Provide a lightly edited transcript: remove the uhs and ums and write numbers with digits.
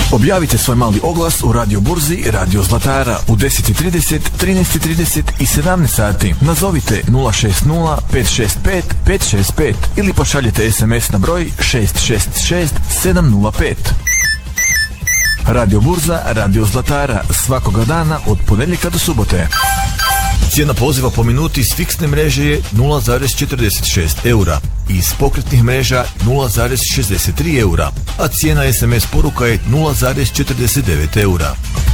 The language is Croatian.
Objavite svoj mali oglas u Radio Burzi Radio Zlatara u 10:30, 13:30 i 17 sati. Nazovite 060 565 565 ili pošaljite SMS na broj 666 705. Radio Burza Radio Zlatara svakoga dana od ponedjeljka do subote. Cijena poziva po minuti s fiksne mreže je 0,46 eura i iz pokretnih mreža 0,63 eura, a cijena SMS poruka je 0,49 eura.